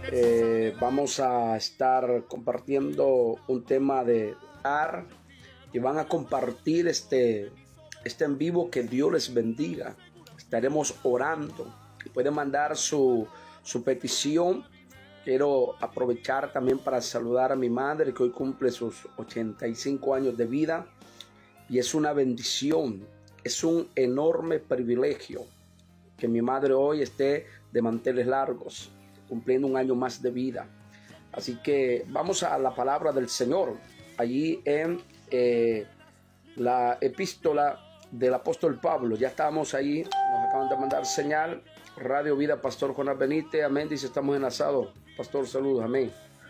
Vamos a estar compartiendo un tema de orar y van a compartir este en vivo. Que Dios les bendiga. Estaremos orando. Pueden mandar su petición. Quiero aprovechar también para saludar a mi madre, que hoy cumple sus 85 años de vida, y es una bendición, es un enorme privilegio que mi madre hoy esté de manteles largos, cumpliendo un año más de vida. Así que vamos a la palabra del Señor, allí en la epístola del apóstol Pablo. Ya estamos ahí, nos acaban de mandar señal. Radio Vida, Pastor Jonás Benítez, amén, dice, estamos enlazados. Pastor, saludos, amén.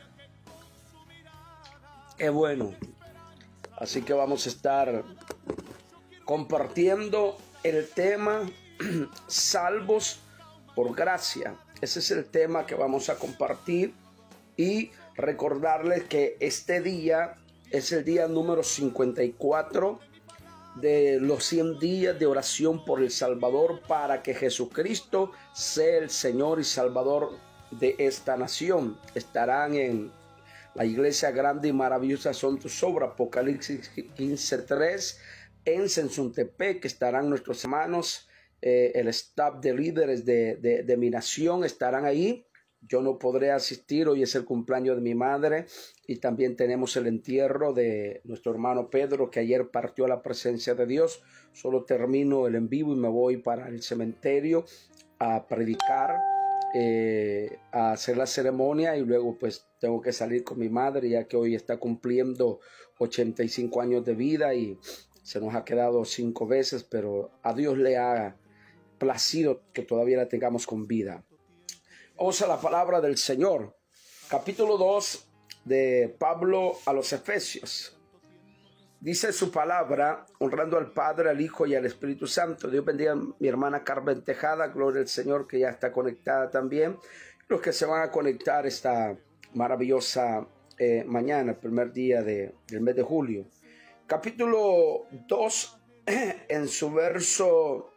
Qué bueno. Así que vamos a estar compartiendo el tema salvos por gracia. Ese es el tema que vamos a compartir, y recordarles que este día es el día número 54 de los 100 días de oración por El Salvador, para que Jesucristo sea el Señor y Salvador de esta nación. Estarán en la iglesia grande y maravillosa son tus obras, Apocalipsis 15:3, en Sensuntepec, que estarán nuestros hermanos, el staff de líderes de mi nación estarán ahí. Yo no podré asistir, hoy es el cumpleaños de mi madre, y también tenemos el entierro de nuestro hermano Pedro, que ayer partió a la presencia de Dios. Solo termino el en vivo y me voy para el cementerio a predicar, a hacer la ceremonia, y luego pues tengo que salir con mi madre, ya que hoy está cumpliendo 85 años de vida y se nos ha quedado 5 veces, pero a Dios le ha placido que todavía la tengamos con vida. Vamos a la palabra del Señor, capítulo 2 de Pablo a los Efesios. Dice su palabra, honrando al Padre, al Hijo y al Espíritu Santo. Dios bendiga a mi hermana Carmen Tejada, gloria al Señor, que ya está conectada también. Los que se van a conectar esta maravillosa mañana, el primer día del mes de julio. Capítulo 2, en su verso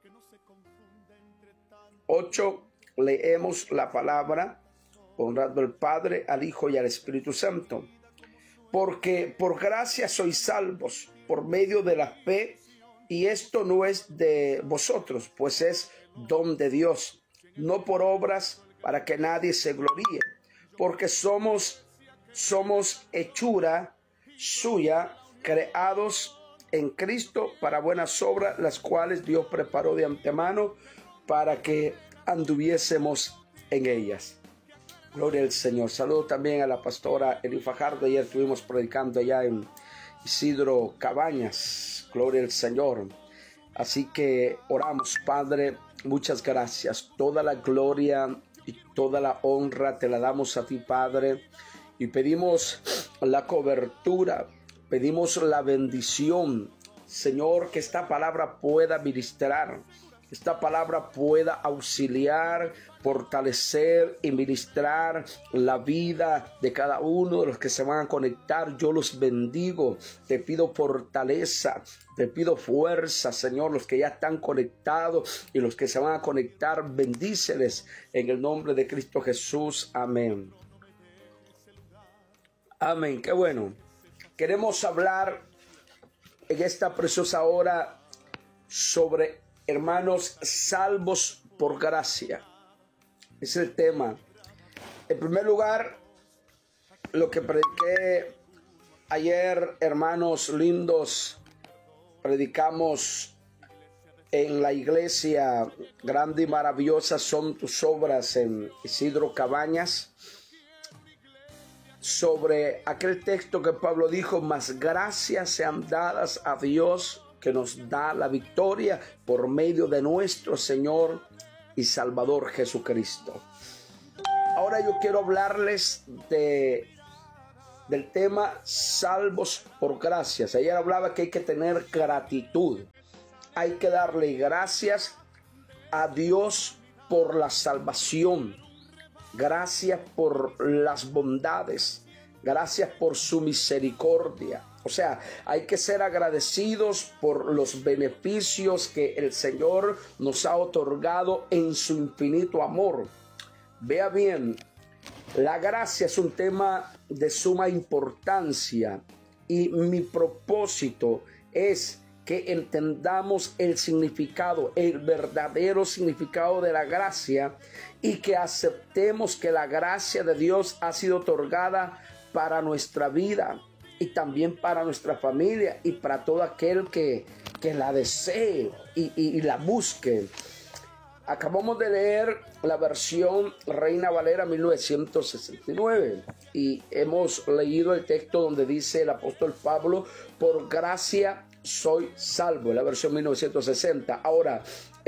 8, leemos la palabra, honrando al Padre, al Hijo y al Espíritu Santo. Porque por gracia sois salvos por medio de la fe, y esto no es de vosotros, pues es don de Dios, no por obras, para que nadie se gloríe, porque somos hechura suya, creados en Cristo para buenas obras, las cuales Dios preparó de antemano para que anduviésemos en ellas. Gloria al Señor. Saludo también a la pastora Eli Fajardo. Ayer estuvimos predicando allá en Isidro Cabañas. Gloria al Señor. Así que oramos. Padre, muchas gracias. Toda la gloria y toda la honra te la damos a ti, Padre, y pedimos la cobertura, pedimos la bendición, Señor, que esta palabra pueda ministrar, esta palabra pueda auxiliar, fortalecer y ministrar la vida de cada uno de los que se van a conectar. Yo los bendigo, te pido fortaleza, te pido fuerza, Señor. Los que ya están conectados y los que se van a conectar, bendíceles en el nombre de Cristo Jesús. Amén. Amén. Qué bueno. Queremos hablar en esta preciosa hora sobre hermanos salvos por gracia. Es el tema. En primer lugar, lo que prediqué ayer, hermanos lindos, predicamos en la iglesia grande y maravillosa son tus obras en Isidro Cabañas, sobre aquel texto que Pablo dijo: mas gracias sean dadas a Dios, que nos da la victoria por medio de nuestro Señor y Salvador Jesucristo. Ahora yo quiero hablarles del tema salvos por gracias. Ayer hablaba que hay que tener gratitud. Hay que darle gracias a Dios por la salvación. Gracias por las bondades. Gracias por su misericordia. O sea, hay que ser agradecidos por los beneficios que el Señor nos ha otorgado en su infinito amor. Vea bien, La gracia es un tema de suma importancia y mi propósito es que entendamos el significado, el verdadero significado de la gracia y que aceptemos que la gracia de Dios ha sido otorgada para nuestra vida y también para nuestra familia y para todo aquel que la desee y la busque. Acabamos de leer la versión Reina Valera 1969 y hemos leído el texto donde dice el apóstol Pablo: por gracia soy salvo, la versión 1960. Ahora,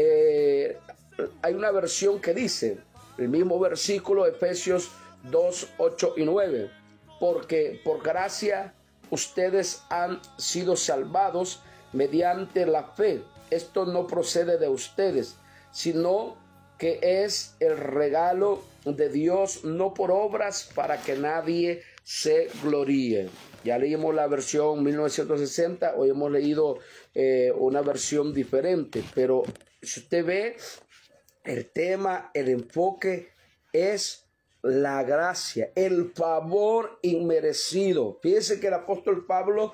hay una versión que dice, el mismo versículo, Efesios 2, 8 y 9, porque por gracia ustedes han sido salvados mediante la fe. Esto no procede de ustedes, sino que es el regalo de Dios, no por obras, para que nadie se gloríe. Ya leímos la versión 1960, hoy hemos leído una versión diferente, pero si usted ve el tema, el enfoque es la gracia, el favor inmerecido. Fíjese que el apóstol Pablo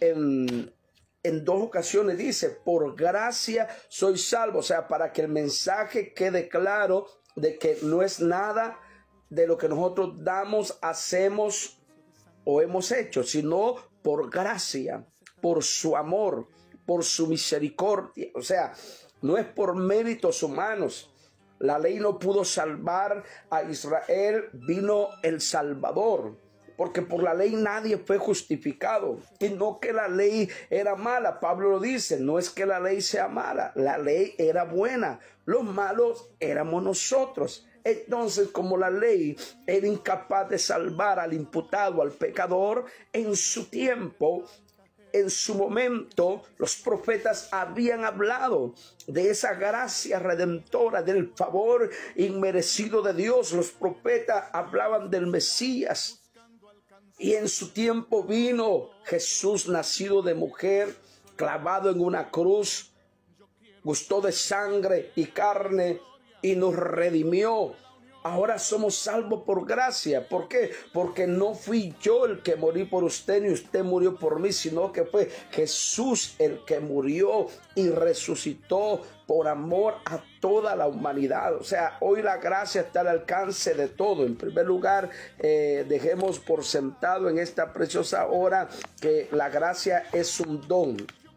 en dos ocasiones dice: por gracia soy salvo. O sea, para que el mensaje quede claro de que no es nada de lo que nosotros damos, hacemos o hemos hecho, sino por gracia, por su amor, por su misericordia. O sea, no es por méritos humanos. La ley no pudo salvar a Israel, vino el Salvador. Porque por la ley nadie fue justificado. Y no que la ley era mala. Pablo lo dice, no es que la ley sea mala. La ley era buena. Los malos éramos nosotros. Entonces, como la ley era incapaz de salvar al imputado, al pecador, en su tiempo, en su momento, los profetas habían hablado de esa gracia redentora, del favor inmerecido de Dios. Los profetas hablaban del Mesías. Y en su tiempo vino Jesús, nacido de mujer, clavado en una cruz, gustó de sangre y carne y nos redimió. Ahora somos salvos por gracia. ¿Por qué? Porque no fui yo el que morí por usted, ni usted murió por mí, sino que fue Jesús el que murió y resucitó por amor a toda la humanidad. O sea, hoy la gracia está al alcance de todo. En primer lugar, dejemos por sentado en esta preciosa hora que la gracia es un don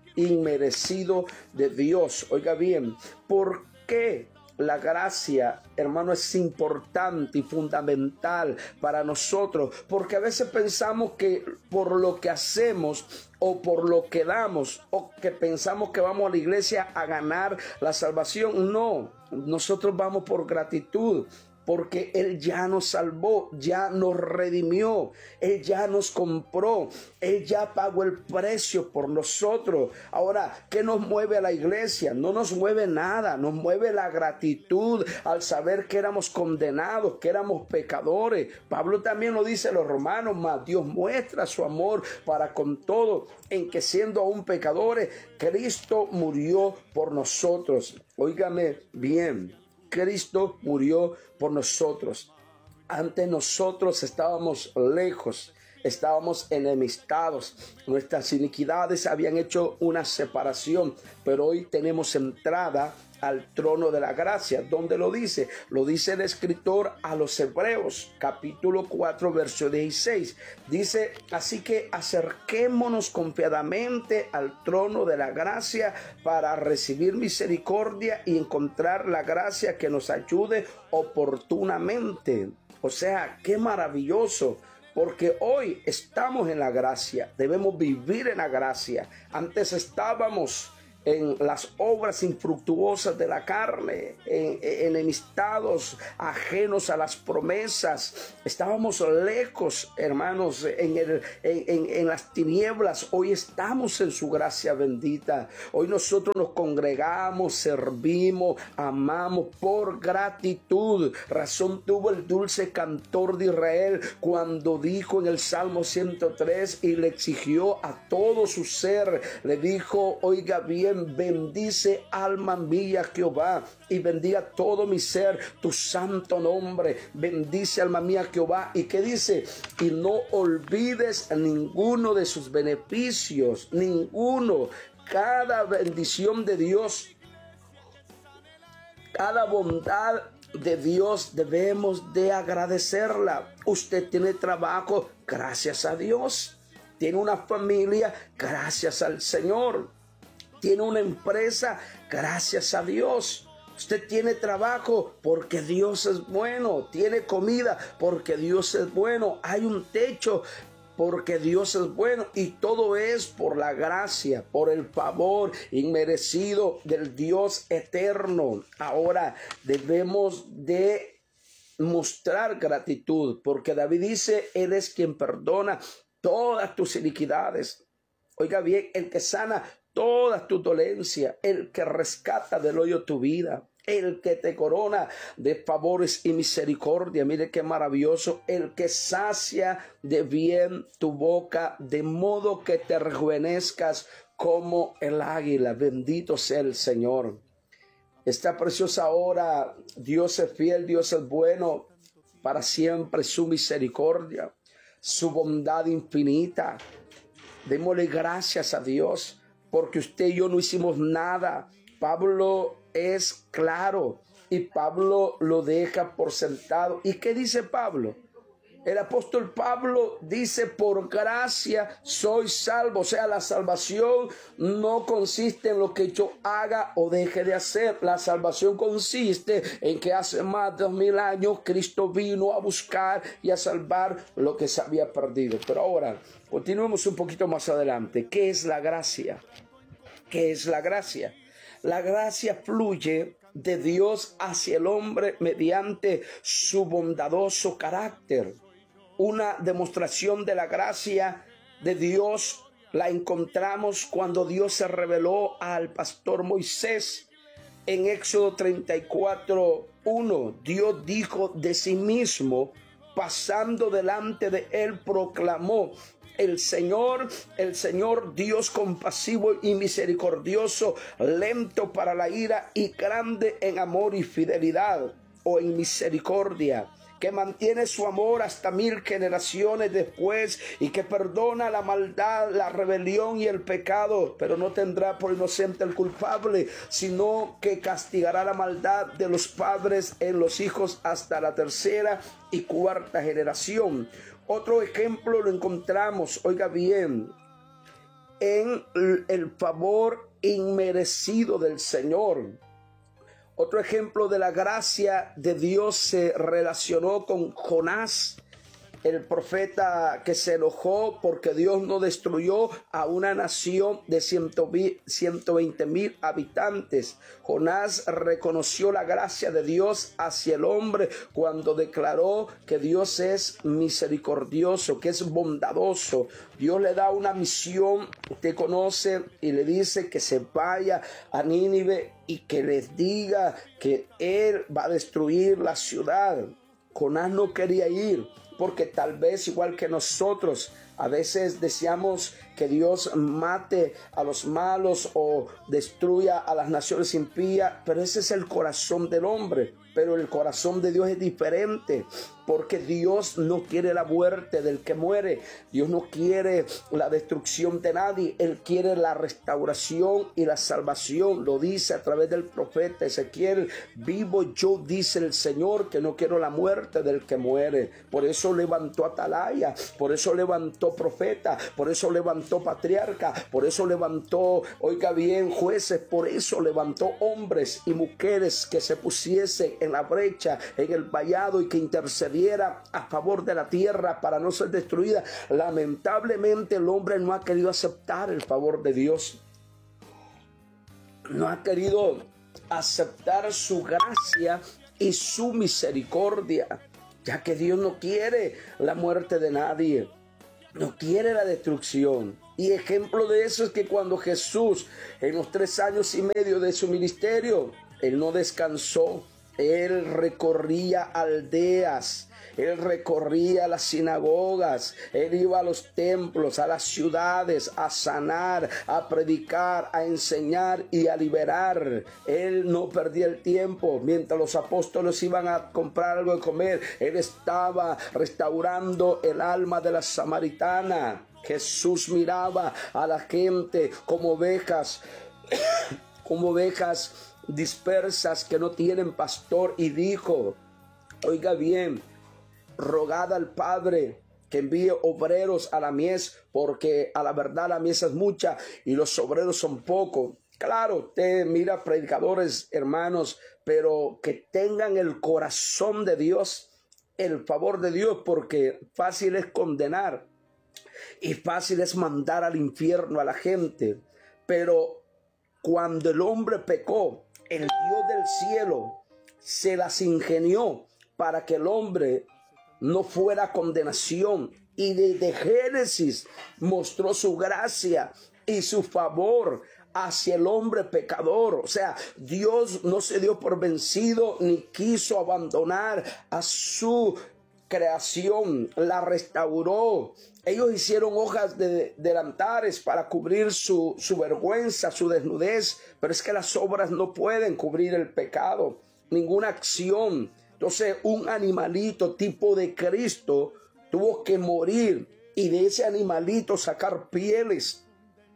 inmerecido de Dios. Oiga bien, ¿por qué la gracia, hermano, es importante y fundamental para nosotros? Porque a veces pensamos que por lo que hacemos o por lo que damos, o que pensamos que vamos a la iglesia a ganar la salvación. No, nosotros vamos por gratitud. Porque Él ya nos salvó, ya nos redimió, Él ya nos compró, Él ya pagó el precio por nosotros. Ahora, ¿qué nos mueve a la iglesia? No nos mueve nada, nos mueve la gratitud al saber que éramos condenados, que éramos pecadores. Pablo también lo dice a los romanos: mas Dios muestra su amor para con todos, en que siendo aún pecadores, Cristo murió por nosotros. Óigame bien. Cristo murió por nosotros. Antes nosotros estábamos lejos, estábamos enemistados. Nuestras iniquidades habían hecho una separación, pero hoy tenemos entrada al trono de la gracia. ¿Dónde lo dice? Lo dice el escritor a los Hebreos, capítulo 4, verso 16. Dice: así que acerquémonos confiadamente al trono de la gracia para recibir misericordia y encontrar la gracia que nos ayude oportunamente. O sea, qué maravilloso. Porque hoy estamos en la gracia, debemos vivir en la gracia. Antes estábamos en las obras infructuosas de la carne, enemistados, ajenos a las promesas. Estábamos lejos, hermanos, en las tinieblas. Hoy estamos en su gracia bendita. Hoy nosotros nos congregamos, servimos, amamos por gratitud. Razón tuvo el dulce cantor de Israel cuando dijo en el Salmo 103 y le exigió a todo su ser, le dijo: oiga bien, bien. Bendice alma mía Jehová, y bendiga todo mi ser tu santo nombre. Bendice alma mía Jehová. ¿Y qué dice? Y no olvides ninguno de sus beneficios, ninguno. Cada bendición de Dios, cada bondad de Dios debemos de agradecerla. Usted tiene trabajo, gracias a Dios. Tiene una familia, gracias al Señor. Tiene una empresa, gracias a Dios. Usted tiene trabajo porque Dios es bueno. Tiene comida porque Dios es bueno. Hay un techo porque Dios es bueno, y todo es por la gracia, por el favor inmerecido del Dios eterno. Ahora debemos de mostrar gratitud, porque David dice: Él es quien perdona todas tus iniquidades. Oiga bien, el que sana todas tus dolencias, el que rescata del hoyo tu vida, el que te corona de favores y misericordia. Mire qué maravilloso. El que sacia de bien tu boca, de modo que te rejuvenezcas como el águila. Bendito sea el Señor. Esta preciosa hora, Dios es fiel, Dios es bueno, para siempre su misericordia, su bondad infinita. Démosle gracias a Dios, porque usted y yo no hicimos nada. Pablo es claro, y Pablo lo deja por sentado. ¿Y qué dice Pablo? El apóstol Pablo dice: por gracia soy salvo. O sea, la salvación no consiste en lo que yo haga o deje de hacer. La salvación consiste en que hace más de 2000 años Cristo vino a buscar y a salvar lo que se había perdido. Pero ahora, continuemos un poquito más adelante. ¿Qué es la gracia? ¿Qué es la gracia? La gracia fluye de Dios hacia el hombre mediante su bondadoso carácter. Una demostración de la gracia de Dios la encontramos cuando Dios se reveló al pastor Moisés en Éxodo 34:1. Dios dijo de sí mismo, pasando delante de él, proclamó: el Señor, Dios compasivo y misericordioso, lento para la ira y grande en amor y fidelidad, o en misericordia, que mantiene su amor hasta 1000 generaciones después, y que perdona la maldad, la rebelión y el pecado, pero no tendrá por inocente el culpable, sino que castigará la maldad de los padres en los hijos hasta la 3ª y 4ª generación. Otro ejemplo lo encontramos, oiga bien, en el favor inmerecido del Señor. Otro ejemplo de la gracia de Dios se relacionó con Jonás, el profeta que se enojó porque Dios no destruyó a una nación de 120,000 habitantes. Jonás reconoció la gracia de Dios hacia el hombre cuando declaró que Dios es misericordioso, que es bondadoso. Dios le da una misión, usted conoce, y le dice que se vaya a Nínive y que les diga que él va a destruir la ciudad. Jonás no quería ir, porque tal vez, igual que nosotros, a veces deseamos que Dios mate a los malos o destruya a las naciones impías, pero ese es el corazón del hombre. Pero el corazón de Dios es diferente, porque Dios no quiere la muerte del que muere. Dios no quiere la destrucción de nadie. Él quiere la restauración y la salvación. Lo dice a través del profeta Ezequiel: vivo yo, dice el Señor, que no quiero la muerte del que muere. Por eso levantó atalaya, por eso levantó profeta, por eso levantó patriarca, por eso levantó, oiga bien, jueces, por eso levantó hombres y mujeres que se pusiesen en la brecha, en el vallado, y que intercediera a favor de la tierra para no ser destruida. Lamentablemente el hombre no ha querido aceptar el favor de Dios, no ha querido aceptar su gracia y su misericordia, ya que Dios no quiere la muerte de nadie, no quiere la destrucción. Y ejemplo de eso es que cuando Jesús, en los 3 años y medio de su ministerio, él no descansó. Él recorría aldeas, él recorría las sinagogas, él iba a los templos, a las ciudades, a sanar, a predicar, a enseñar y a liberar. Él no perdía el tiempo. Mientras los apóstoles iban a comprar algo de comer, él estaba restaurando el alma de la samaritana. Jesús miraba a la gente como ovejas, como ovejas dispersas que no tienen pastor, y dijo, oiga bien, rogad al Padre que envíe obreros a la mies, porque a la verdad la mies es mucha y los obreros son pocos. Claro, usted mira predicadores, hermanos, pero que tengan el corazón de Dios, el favor de Dios, porque fácil es condenar y fácil es mandar al infierno a la gente. Pero cuando el hombre pecó, el Dios del cielo se las ingenió para que el hombre no fuera a condenación. Y desde Génesis mostró su gracia y su favor hacia el hombre pecador. O sea, Dios no se dio por vencido ni quiso abandonar a su creación, la restauró. Ellos hicieron hojas de delantares para cubrir su vergüenza, su desnudez, pero es que las obras no pueden cubrir el pecado, ninguna acción. Entonces un animalito tipo de Cristo tuvo que morir y de ese animalito sacar pieles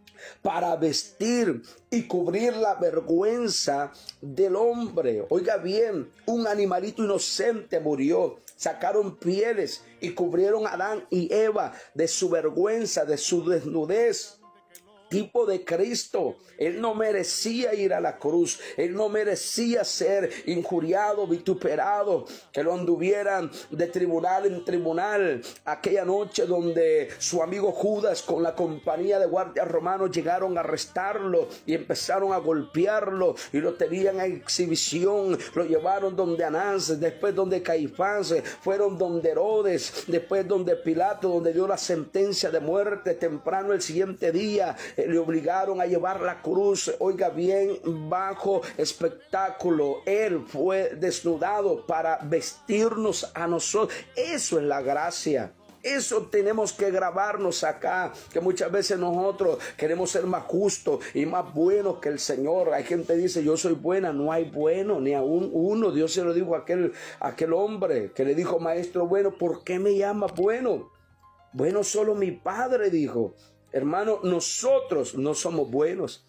para vestir y cubrir la vergüenza del hombre. Oiga bien, un animalito inocente murió. Sacaron pieles y cubrieron a Adán y Eva de su vergüenza, de su desnudez. Tipo de Cristo, él no merecía ir a la cruz, él no merecía ser injuriado, vituperado, que lo anduvieran de tribunal en tribunal. Aquella noche donde su amigo Judas con la compañía de guardias romanos llegaron a arrestarlo y empezaron a golpearlo y lo tenían en exhibición, lo llevaron donde Anás, después donde Caifás, fueron donde Herodes, después donde Pilato, donde dio la sentencia de muerte. Temprano el siguiente día le obligaron a llevar la cruz, oiga bien, bajo espectáculo. Él fue desnudado para vestirnos a nosotros. Eso es la gracia. Eso tenemos que grabarnos acá, que muchas veces nosotros queremos ser más justos y más buenos que el Señor. Hay gente que dice, yo soy buena. No hay bueno, ni aún uno. Dios se lo dijo a aquel hombre que le dijo, maestro bueno, ¿por qué me llamas bueno? Bueno, solo mi Padre, dijo. Hermano, nosotros no somos buenos.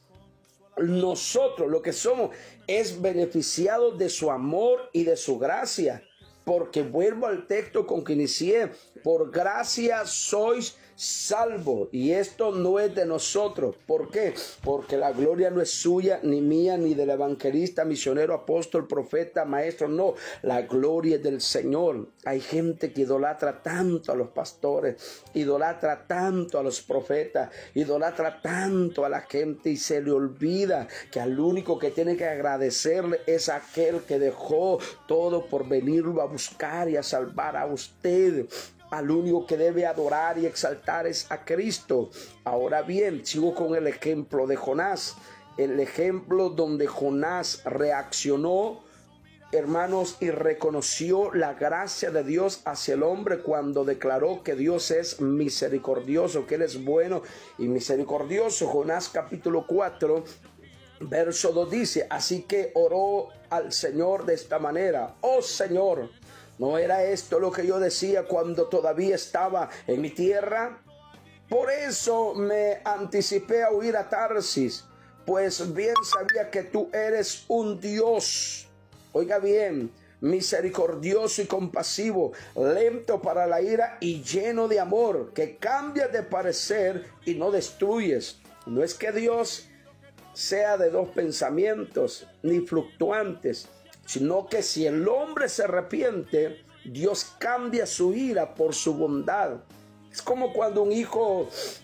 Nosotros lo que somos es beneficiados de su amor y de su gracia. Porque vuelvo al texto con que inicié. Por gracia sois salvos. Y esto no es de nosotros. ¿Por qué? Porque la gloria no es suya, ni mía, ni del evangelista, misionero, apóstol, profeta, maestro. No, la gloria es del Señor. Hay gente que idolatra tanto a los pastores, idolatra tanto a los profetas, idolatra tanto a la gente y se le olvida que al único que tiene que agradecerle es aquel que dejó todo por venirlo a buscar y a salvar a usted. Al único que debe adorar y exaltar es a Cristo. Ahora bien, sigo con el ejemplo de Jonás. El ejemplo donde Jonás reaccionó, hermanos, y reconoció la gracia de Dios hacia el hombre cuando declaró que Dios es misericordioso, que Él es bueno y misericordioso. Jonás capítulo 4, verso 2 dice, así que oró al Señor de esta manera, oh Señor, ¿no era esto lo que yo decía cuando todavía estaba en mi tierra? Por eso me anticipé a huir a Tarsis, pues bien sabía que tú eres un Dios, oiga bien, misericordioso y compasivo, lento para la ira y lleno de amor, que cambias de parecer y no destruyes. No es que Dios sea de dos pensamientos ni fluctuantes, sino que si el hombre se arrepiente, Dios cambia su ira por su bondad. Es como cuando un hijo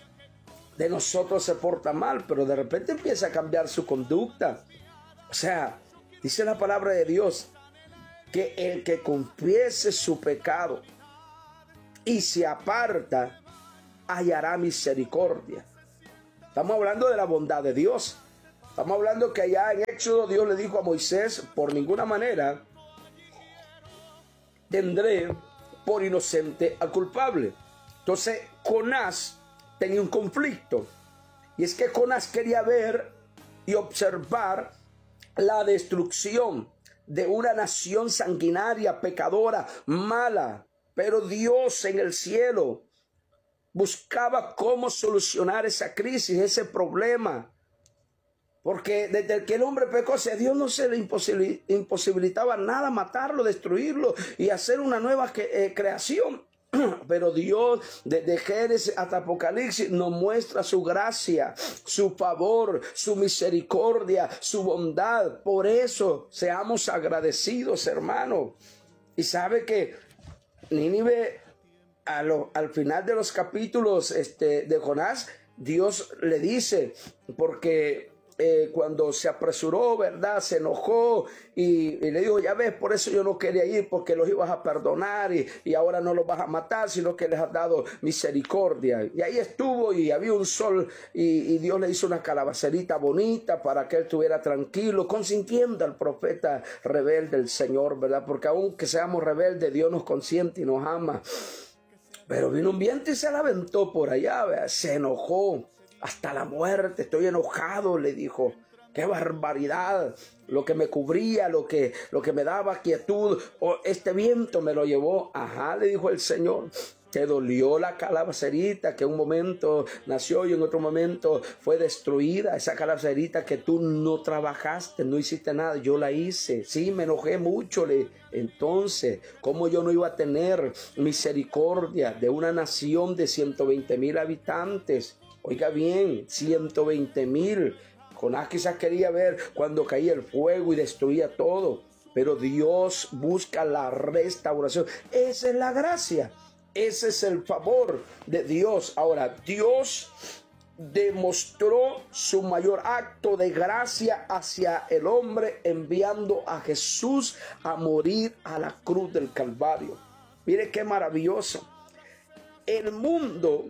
de nosotros se porta mal, pero de repente empieza a cambiar su conducta. O sea, dice la palabra de Dios que el que confiese su pecado y se aparta, hallará misericordia. Estamos hablando de la bondad de Dios. Estamos hablando que allá en Éxodo Dios le dijo a Moisés, por ninguna manera tendré por inocente al culpable. Entonces Jonás tenía un conflicto, y es que Jonás quería ver y observar la destrucción de una nación sanguinaria, pecadora, mala, pero Dios en el cielo buscaba cómo solucionar esa crisis, ese problema. Porque desde que el hombre pecó, a Dios no se le imposibilitaba nada, matarlo, destruirlo y hacer una nueva creación. Pero Dios, desde Génesis hasta Apocalipsis, nos muestra su gracia, su favor, su misericordia, su bondad. Por eso seamos agradecidos, hermano. Y sabe que Nínive, al final de los capítulos de Jonás, Dios le dice, porque cuando se apresuró, ¿verdad? Se enojó y le dijo, ya ves, por eso yo no quería ir, porque los ibas a perdonar y ahora no los vas a matar, sino que les has dado misericordia. Y ahí estuvo y había un sol y Dios le hizo una calabacerita bonita para que él estuviera tranquilo, consintiendo al profeta rebelde del Señor, ¿verdad? Porque aunque seamos rebeldes, Dios nos consiente y nos ama. Pero vino un viento y se la aventó por allá, ¿verdad? Se enojó hasta la muerte. Estoy enojado, le dijo. ¡Qué barbaridad! Lo que me cubría, lo que me daba quietud, este viento me lo llevó. Ajá, le dijo el Señor. Te dolió la calabacerita que un momento nació y en otro momento fue destruida. Esa calabacerita que tú no trabajaste, no hiciste nada, yo la hice. Sí, me enojé mucho. Entonces, ¿cómo yo no iba a tener misericordia de una nación de 120,000 habitantes? Oiga bien, 120,000. Jonás quizás quería ver cuando caía el fuego y destruía todo. Pero Dios busca la restauración. Esa es la gracia. Ese es el favor de Dios. Ahora, Dios demostró su mayor acto de gracia hacia el hombre enviando a Jesús a morir a la cruz del Calvario. Mire qué maravilloso. El mundo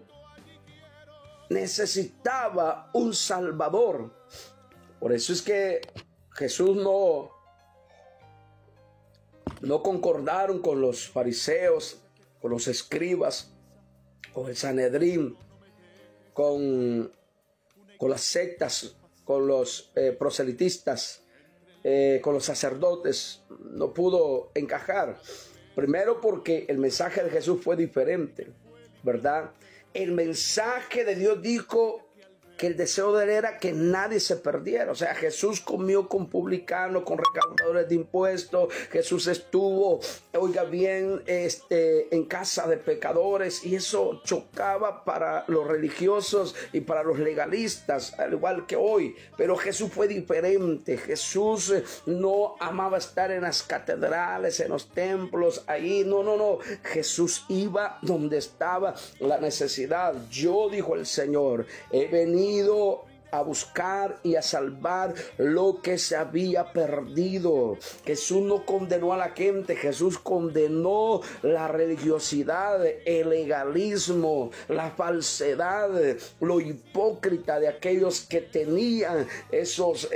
necesitaba un Salvador. Por eso es que Jesús no concordaron con los fariseos, con los escribas, con el Sanedrín, con las sectas, con los proselitistas, con los sacerdotes. No pudo encajar. Primero porque el mensaje de Jesús fue diferente, ¿verdad? El mensaje de Dios dijo que el deseo de él era que nadie se perdiera. O sea, Jesús comió con publicanos, con recaudadores de impuestos. Jesús estuvo, oiga bien, en casa de pecadores, y eso chocaba para los religiosos y para los legalistas, al igual que hoy. Pero Jesús fue diferente. Jesús no amaba estar en las catedrales, en los templos, ahí. No. Jesús iba donde estaba la necesidad. Yo, dijo el Señor, he venido a buscar y a salvar lo que se había perdido. Jesús no condenó a la gente, Jesús condenó la religiosidad, el legalismo, la falsedad, lo hipócrita de aquellos que tenían esos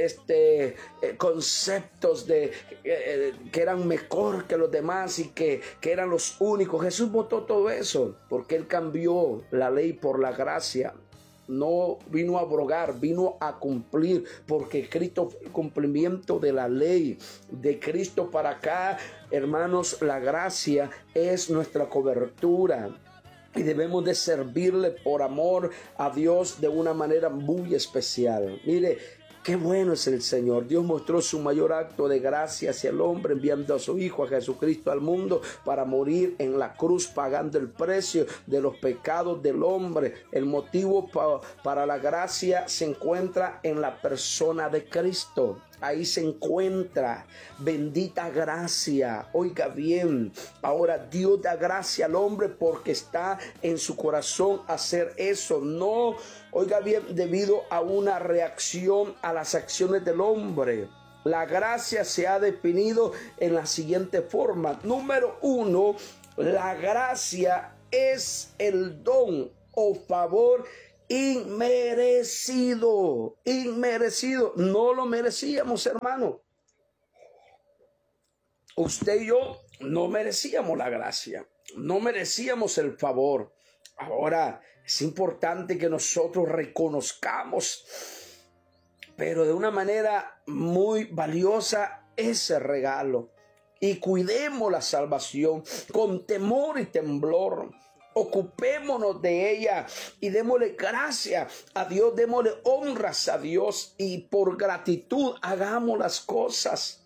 conceptos de que eran mejor que los demás y que eran los únicos. Jesús botó todo eso porque él cambió la ley por la gracia. No vino a abrogar, vino a cumplir, porque Cristo fue el cumplimiento de la ley. De Cristo para acá, hermanos, la gracia es nuestra cobertura. Y debemos de servirle por amor a Dios de una manera muy especial. Mire, qué bueno es el Señor. Dios mostró su mayor acto de gracia hacia el hombre, enviando a su Hijo, a Jesucristo, al mundo para morir en la cruz, pagando el precio de los pecados del hombre. El motivo para la gracia se encuentra en la persona de Cristo. Ahí se encuentra, bendita gracia. Oiga bien, ahora Dios da gracia al hombre porque está en su corazón hacer eso. No, oiga bien, debido a una reacción a las acciones del hombre. La gracia se ha definido en la siguiente forma. Número 1, la gracia es el don o favor inmerecido, no lo merecíamos, hermano. Usted y yo no merecíamos la gracia, no merecíamos el favor. Ahora es importante que nosotros reconozcamos, pero de una manera muy valiosa, ese regalo, y cuidemos la salvación con temor y temblor. Ocupémonos de ella y démosle gracias a Dios, démosle honras a Dios, y por gratitud hagamos las cosas.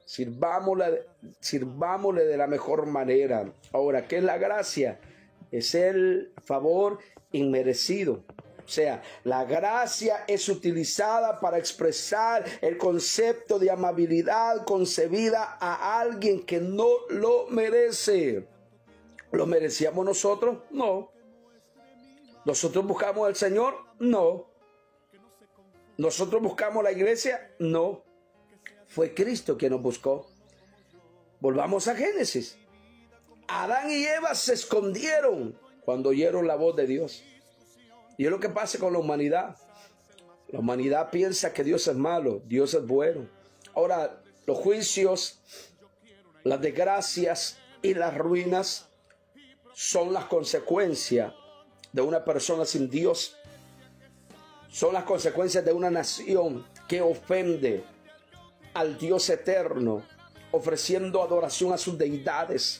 Sirvámosle de la mejor manera. Ahora, ¿qué es la gracia? Es el favor inmerecido. O sea, la gracia es utilizada para expresar el concepto de amabilidad concebida a alguien que no lo merece. ¿Lo merecíamos nosotros? No. ¿Nosotros buscamos al Señor? No. ¿Nosotros buscamos la iglesia? No. Fue Cristo quien nos buscó. Volvamos a Génesis. Adán y Eva se escondieron cuando oyeron la voz de Dios. Y es lo que pasa con la humanidad. La humanidad piensa que Dios es malo, Dios es bueno. Ahora, los juicios, las desgracias y las ruinas son las consecuencias de una persona sin Dios. Son las consecuencias de una nación que ofende al Dios eterno, ofreciendo adoración a sus deidades.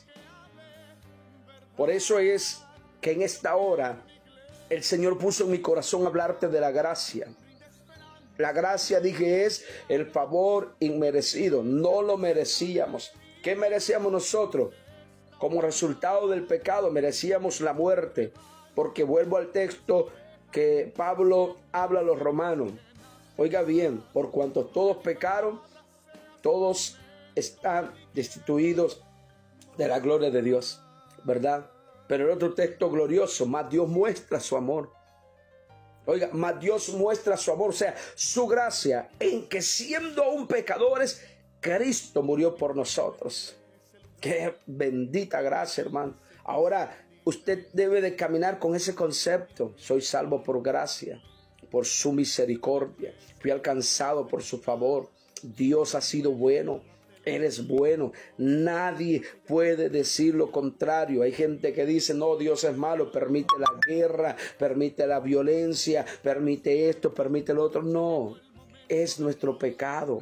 Por eso es que en esta hora el Señor puso en mi corazón hablarte de la gracia. La gracia, dije, es el favor inmerecido. No lo merecíamos. ¿Qué merecíamos nosotros? Como resultado del pecado merecíamos la muerte. Porque vuelvo al texto que Pablo habla a los romanos. Oiga bien, por cuanto todos pecaron, todos están destituidos de la gloria de Dios, ¿verdad? Pero el otro texto glorioso, más Dios muestra su amor. Oiga, más Dios muestra su amor, o sea, su gracia, en que siendo aún pecadores, Cristo murió por nosotros. Qué bendita gracia, hermano. Ahora, usted debe de caminar con ese concepto. Soy salvo por gracia, por su misericordia. Fui alcanzado por su favor. Dios ha sido bueno. Él es bueno. Nadie puede decir lo contrario. Hay gente que dice, no, Dios es malo, permite la guerra, permite la violencia, permite esto, permite lo otro. No, es nuestro pecado.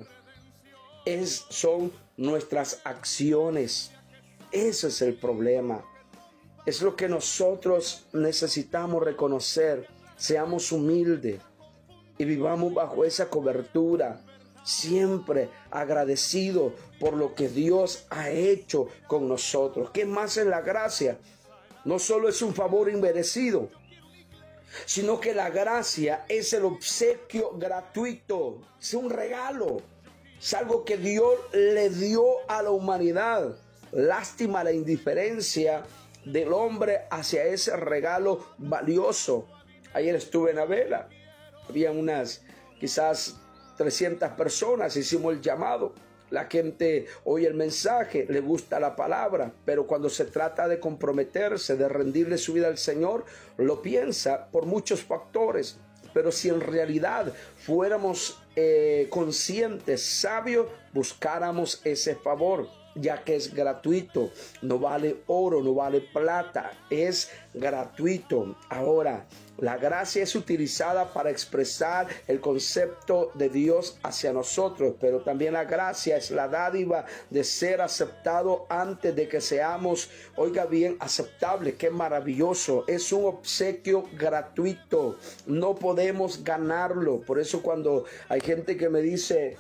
Son nuestras acciones. Ese es el problema. Es lo que nosotros necesitamos reconocer. Seamos humildes y vivamos bajo esa cobertura, siempre agradecido por lo que Dios ha hecho con nosotros. ¿Qué más es la gracia? No solo es un favor inmerecido, sino que la gracia es el obsequio gratuito, es un regalo, es algo que Dios le dio a la humanidad. Lástima la indiferencia del hombre hacia ese regalo valioso. Ayer estuve en Avela, había unas quizás 300 personas, hicimos el llamado. La gente oye el mensaje, le gusta la palabra, pero cuando se trata de comprometerse, de rendirle su vida al Señor, lo piensa por muchos factores. Pero si en realidad fuéramos conscientes, sabios, buscáramos ese favor, ya que es gratuito, no vale oro, no vale plata, es gratuito. Ahora, la gracia es utilizada para expresar el concepto de Dios hacia nosotros, pero también la gracia es la dádiva de ser aceptado antes de que seamos, oiga bien, aceptables. Qué maravilloso, es un obsequio gratuito, no podemos ganarlo. Por eso cuando hay gente que me dice,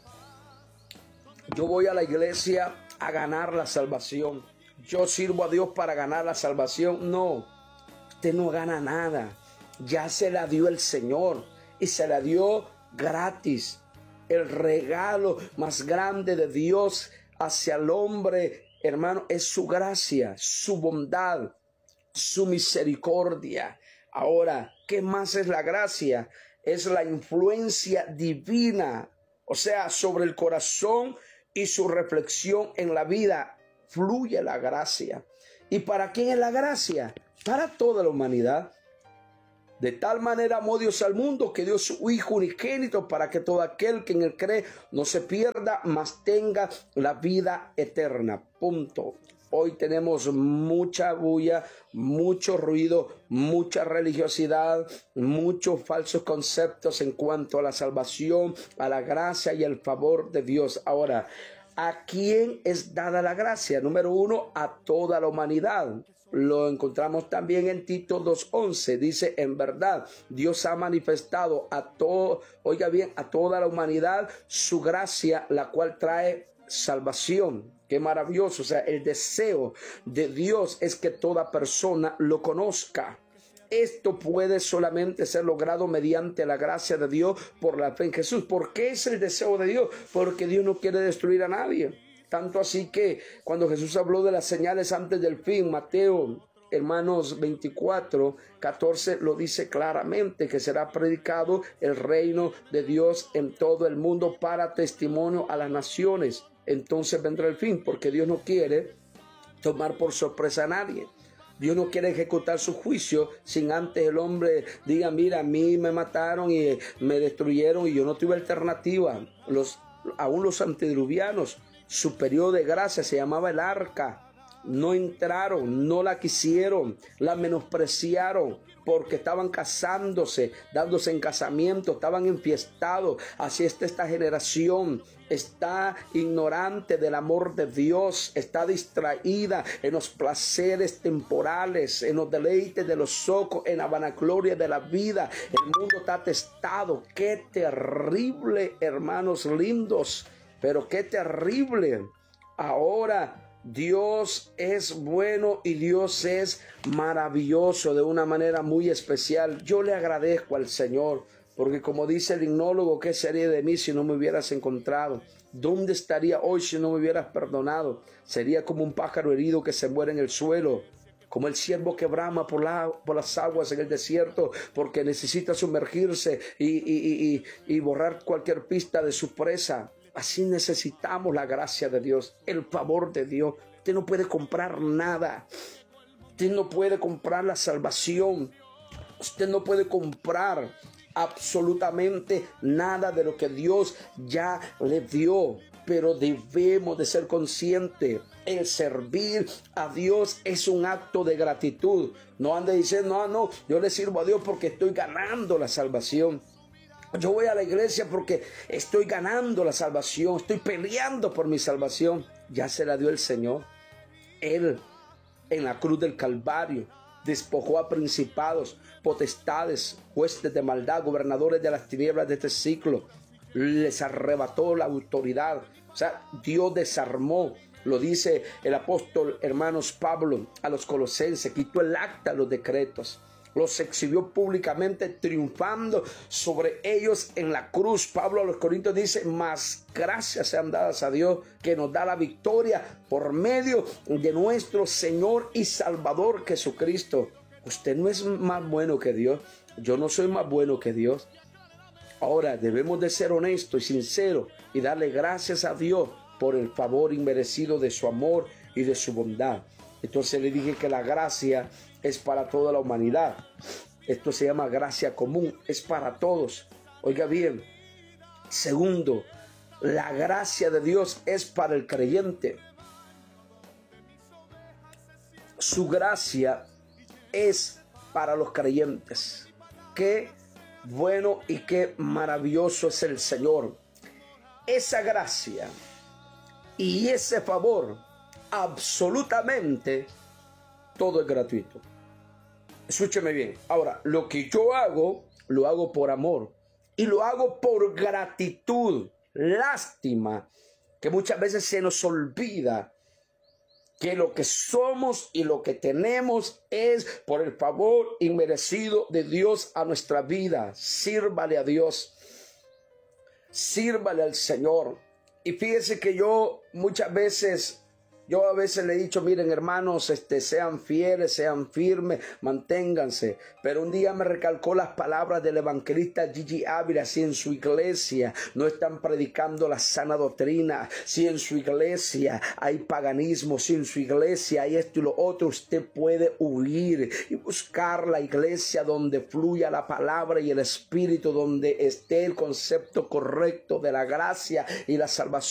yo voy a la iglesia a ganar la salvación, yo sirvo a Dios para ganar la salvación. No, usted no gana nada, ya se la dio el Señor y se la dio gratis. El regalo más grande de Dios hacia el hombre, hermano, es su gracia, su bondad, su misericordia. Ahora, ¿qué más es la gracia? Es la influencia divina, o sea, sobre el corazón y su reflexión en la vida. Fluye la gracia. ¿Y para quién es la gracia? Para toda la humanidad. De tal manera amó Dios al mundo que dio su Hijo unigénito para que todo aquel que en él cree no se pierda, mas tenga la vida eterna. Punto. Hoy tenemos mucha bulla, mucho ruido, mucha religiosidad, muchos falsos conceptos en cuanto a la salvación, a la gracia y el favor de Dios. Ahora, ¿a quién es dada la gracia? Número uno, a toda la humanidad. Lo encontramos también en Tito 2:11. Dice, en verdad, Dios ha manifestado a todo, oiga bien, a toda la humanidad su gracia, la cual trae salvación. Qué maravilloso. O sea, el deseo de Dios es que toda persona lo conozca. Esto puede solamente ser logrado mediante la gracia de Dios por la fe en Jesús. ¿Por qué es el deseo de Dios? Porque Dios no quiere destruir a nadie. Tanto así que cuando Jesús habló de las señales antes del fin, Mateo, hermanos, 24:14 lo dice claramente, que será predicado el reino de Dios en todo el mundo para testimonio a las naciones. Entonces vendrá el fin, porque Dios no quiere tomar por sorpresa a nadie. Dios no quiere ejecutar su juicio sin antes el hombre diga, mira, a mí me mataron y me destruyeron y yo no tuve alternativa. Aún los antediluvianos, su periodo de gracia se llamaba el arca. No entraron, no la quisieron, la menospreciaron porque estaban casándose, dándose en casamiento, estaban enfiestados. Así está esta generación, está ignorante del amor de Dios, está distraída en los placeres temporales, en los deleites de los ojos, en la vanagloria de la vida. El mundo está atestado. Qué terrible, hermanos lindos, pero qué terrible. Ahora Dios es bueno y Dios es maravilloso de una manera muy especial. Yo le agradezco al Señor, porque como dice el himnólogo, ¿qué sería de mí si no me hubieras encontrado? ¿Dónde estaría hoy si no me hubieras perdonado? Sería como un pájaro herido que se muere en el suelo, como el ciervo que brama por las aguas en el desierto, porque necesita sumergirse y borrar cualquier pista de su presa. Así necesitamos la gracia de Dios, el favor de Dios. Usted no puede comprar nada. Usted no puede comprar la salvación. Usted no puede comprar absolutamente nada de lo que Dios ya le dio. Pero debemos de ser conscientes. El servir a Dios es un acto de gratitud. No ande diciendo, no, yo le sirvo a Dios porque estoy ganando la salvación. Yo voy a la iglesia porque estoy ganando la salvación, estoy peleando por mi salvación. Ya se la dio el Señor. Él, en la cruz del Calvario, despojó a principados, potestades, huestes de maldad, gobernadores de las tinieblas de este siglo. Les arrebató la autoridad. O sea, Dios desarmó. Lo dice el apóstol, hermanos, Pablo a los colosenses. Quitó el acta, los decretos. Los exhibió públicamente, triunfando sobre ellos en la cruz. Pablo a los Corintios dice, más gracias sean dadas a Dios, que nos da la victoria por medio de nuestro Señor y Salvador Jesucristo. Usted no es más bueno que Dios. Yo no soy más bueno que Dios. Ahora debemos de ser honestos y sinceros y darle gracias a Dios por el favor inmerecido de su amor y de su bondad. Entonces le dije que la gracia es para toda la humanidad. Esto se llama gracia común, es para todos. Oiga bien. Segundo, la gracia de Dios es para el creyente. Su gracia es para los creyentes. Qué bueno y qué maravilloso es el Señor. Esa gracia y ese favor, absolutamente todo es gratuito. Escúcheme bien. Ahora, lo que yo hago, lo hago por amor y lo hago por gratitud. Lástima que muchas veces se nos olvida que lo que somos y lo que tenemos es por el favor inmerecido de Dios a nuestra vida. Sírvale a Dios. Sírvale al Señor. Y fíjese que yo muchas veces Yo a veces le he dicho, miren hermanos, sean fieles, sean firmes, manténganse. Pero un día me recalcó las palabras del evangelista Gigi Ávila: si en su iglesia no están predicando la sana doctrina, si en su iglesia hay paganismo, si en su iglesia hay esto y lo otro, usted puede huir y buscar la iglesia donde fluya la palabra y el Espíritu, donde esté el concepto correcto de la gracia y la salvación